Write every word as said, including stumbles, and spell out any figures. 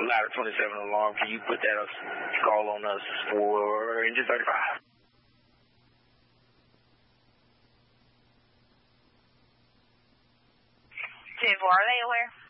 ladder twenty-seven alarm. Can you put that up, call on us for engine thirty-five? ten four, are they aware?